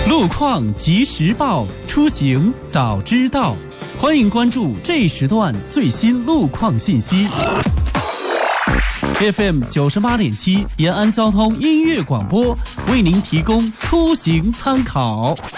路况及时报，出行早知道。欢迎关注这时段最新路况信息。FM 98.7延安交通音乐广播为您提供出行参考。